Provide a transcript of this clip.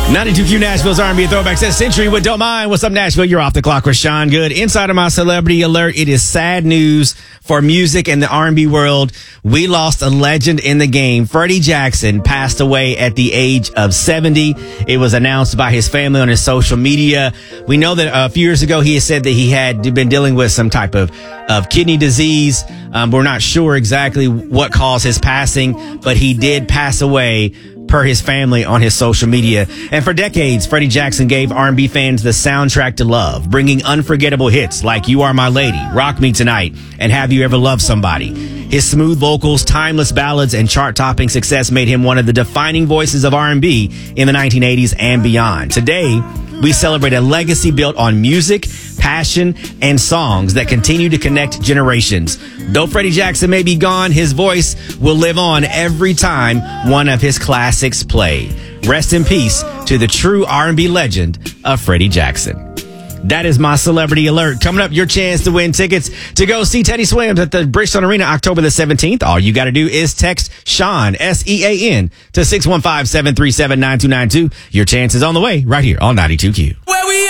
92Q Nashville's R&B Throwback Set Century with Don't Mind. What's up, Nashville? You're off the clock with Sean Good. Inside of my celebrity alert, it is sad news for music and the R&B world. We lost a legend in the game. Freddie Jackson passed away at the age of 70. It was announced by his family on his social media. We know that a few years ago he had said that he had been dealing with some type of kidney disease. We're not sure exactly what caused his passing, but he did pass away per his family on his social media. And for decades, Freddie Jackson gave R&B fans the soundtrack to love, bringing unforgettable hits like You Are My Lady, Rock Me Tonight, and Have You Ever Loved Somebody. His smooth vocals, timeless ballads, and chart-topping success made him one of the defining voices of R&B in the 1980s and beyond. Today, we celebrate a legacy built on music, passion, and songs that continue to connect generations. Though Freddie Jackson may be gone, his voice will live on every time one of his classics play. Rest in peace to the true R&B legend of Freddie Jackson. That is my celebrity alert. Coming up, your chance to win tickets to go see Teddy Swims at the Bridgestone Arena October the 17th. All you got to do is text Sean, S-E-A-N, to 615-737-9292. Your chance is on the way right here on 92Q.